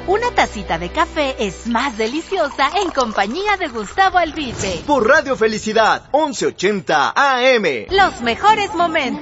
una tacita de café es más deliciosa en compañía de Gustavo Albite. Por Radio Felicidad, 1180 AM. Los mejores momentos.